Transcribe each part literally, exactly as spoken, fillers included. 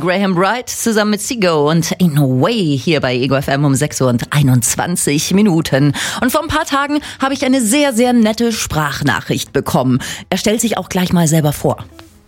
Graham Wright zusammen mit Seago und Ain't No Way hier bei Ego F M um sechs Uhr und einundzwanzig Minuten. Und vor ein paar Tagen habe ich eine sehr, sehr nette Sprachnachricht bekommen. Er stellt sich auch gleich mal selber vor.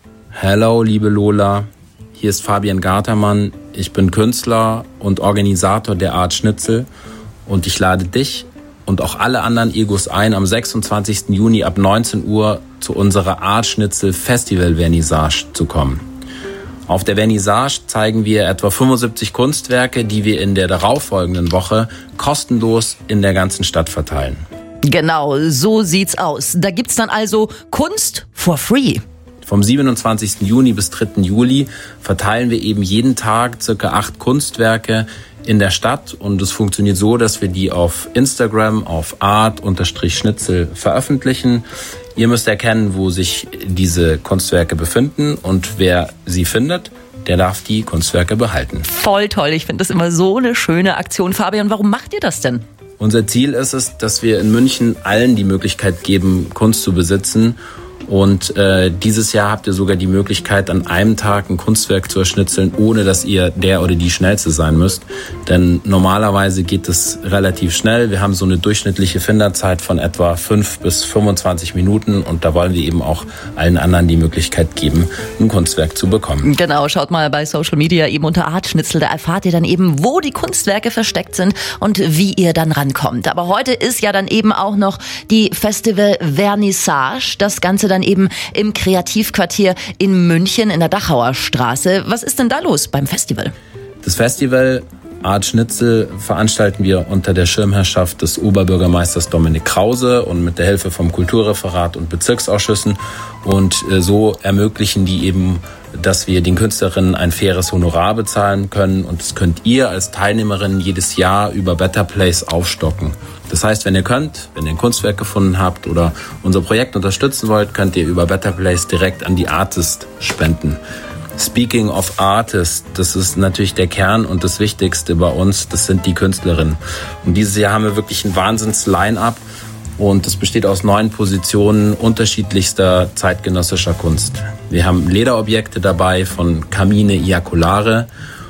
Hello, liebe Lola. Hier ist Fabian Gartermann. Ich bin Künstler und Organisator der Art Schnitzel und ich lade dich und auch alle anderen Egos ein, am sechsundzwanzigsten Juni ab neunzehn Uhr zu unserer Art Schnitzel Festival Vernissage zu kommen. Auf der Vernissage zeigen wir etwa fünfundsiebzig Kunstwerke, die wir in der darauffolgenden Woche kostenlos in der ganzen Stadt verteilen. Genau, so sieht's aus. Da gibt's dann also Kunst for free. Vom siebenundzwanzigsten Juni bis dritten Juli verteilen wir eben jeden Tag circa acht Kunstwerke in der Stadt und es funktioniert so, dass wir die auf Instagram auf art-schnitzel veröffentlichen. Ihr müsst erkennen, wo sich diese Kunstwerke befinden und wer sie findet, der darf die Kunstwerke behalten. Voll toll, ich finde das immer so eine schöne Aktion. Fabian, warum macht ihr das denn? Unser Ziel ist es, dass wir in München allen die Möglichkeit geben, Kunst zu besitzen. Und äh, dieses Jahr habt ihr sogar die Möglichkeit, an einem Tag ein Kunstwerk zu erschnitzeln, ohne dass ihr der oder die Schnellste sein müsst. Denn normalerweise geht es relativ schnell. Wir haben so eine durchschnittliche Finderzeit von etwa fünf bis fünfundzwanzig Minuten. Und da wollen wir eben auch allen anderen die Möglichkeit geben, ein Kunstwerk zu bekommen. Genau, schaut mal bei Social Media eben unter Art Schnitzel. Da erfahrt ihr dann eben, wo die Kunstwerke versteckt sind und wie ihr dann rankommt. Aber heute ist ja dann eben auch noch die Festival Vernissage. Das Ganze dann eben im Kreativquartier in München in der Dachauer Straße. Was ist denn da los beim Festival? Das Festival Art Schnitzel veranstalten wir unter der Schirmherrschaft des Oberbürgermeisters Dominik Krause und mit der Hilfe vom Kulturreferat und Bezirksausschüssen. Und so ermöglichen die eben, dass wir den Künstlerinnen ein faires Honorar bezahlen können. Und das könnt ihr als Teilnehmerin jedes Jahr über Better Place aufstocken. Das heißt, wenn ihr könnt, wenn ihr ein Kunstwerk gefunden habt oder unser Projekt unterstützen wollt, könnt ihr über Better Place direkt an die Artist spenden. Speaking of Artists, das ist natürlich der Kern und das Wichtigste bei uns, das sind die Künstlerinnen. Und dieses Jahr haben wir wirklich ein Wahnsinns-Line-Up und das besteht aus neun Positionen unterschiedlichster zeitgenössischer Kunst. Wir haben Lederobjekte dabei von Carmine Iacolare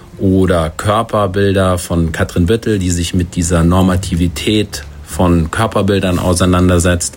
oder Körperbilder von Katrin Wittel, die sich mit dieser Normativität von Körperbildern auseinandersetzt.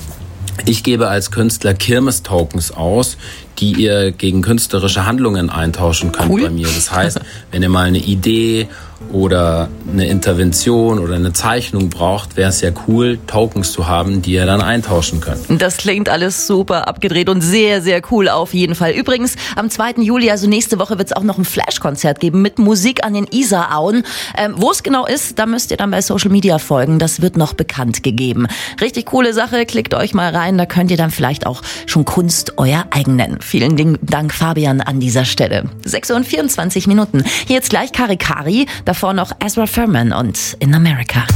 Ich gebe als Künstler Kirmes-Tokens aus, die ihr gegen künstlerische Handlungen eintauschen könnt cool. bei mir. Das heißt, wenn ihr mal eine Idee oder eine Intervention oder eine Zeichnung braucht, wäre es ja cool, Tokens zu haben, die ihr dann eintauschen könnt. Das klingt alles super abgedreht und sehr, sehr cool auf jeden Fall. Übrigens, am zweiten Juli, also nächste Woche, wird es auch noch ein Flash-Konzert geben mit Musik an den Isarauen. Ähm, wo es genau ist, da müsst ihr dann bei Social Media folgen. Das wird noch bekannt gegeben. Richtig coole Sache, klickt euch mal rein. Da könnt ihr dann vielleicht auch schon Kunst euer eigen nennen. Vielen Dank, Fabian, an dieser Stelle. sechs Uhr und vierundzwanzig Minuten. Hier jetzt gleich Kari Kari, davor noch Ezra Furman und In America.